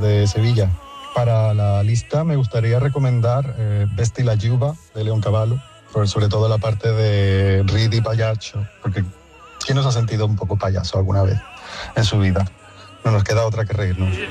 de Sevilla. Para la lista me gustaría recomendar Vesti la Giuba de León Cavallo, sobre todo la parte de Ridi Payacho, porque ¿quién nos ha sentido un poco payaso alguna vez en su vida? No nos queda otra que reírnos.